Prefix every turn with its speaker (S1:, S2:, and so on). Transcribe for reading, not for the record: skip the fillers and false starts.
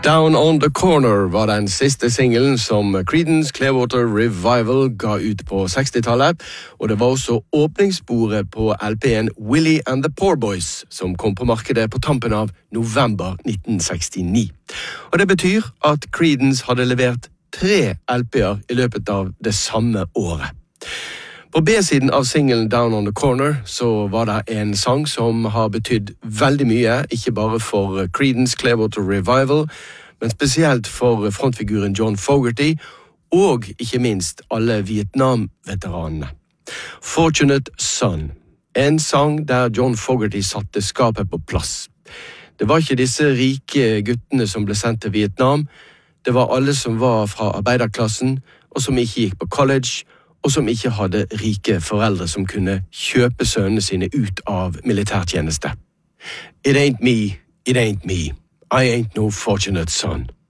S1: Down on the Corner var den siste singelen som Creedence Clearwater Revival ga ut på 60-tallet, og det var også åpningssporet på LP'en Willie and the Poor Boys, som kom på markedet på tampen av november 1969. Og det betyr at Creedence hadde levert 3 LP'er i løpet av det samme året. På B-siden av singelen Down on the Corner så var det en sang som har betydd veldig mye, ikke bare for Creedence Clearwater Revival, men spesielt for frontfiguren John Fogerty, og ikke minst alle Vietnam-veteranene. Fortunate Son, en sang der John Fogerty satte skapet på plass. Det var ikke disse rike guttene som ble sendt til Vietnam, det var alle som var fra arbeiderklassen, og som ikke gikk på college, og som ikke hadde rike foreldre som kunne kjøpe sønnene sine ut av militærtjeneste. It ain't me, I ain't no fortunate son.